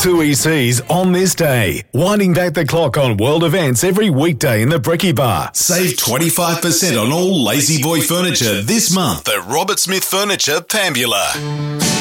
2 ECs on this day. Winding back the clock on world events every weekday in the Brekkie Bar. Save 25% on all Lazy Boy furniture this month at Robert Smith Furniture, Pambula.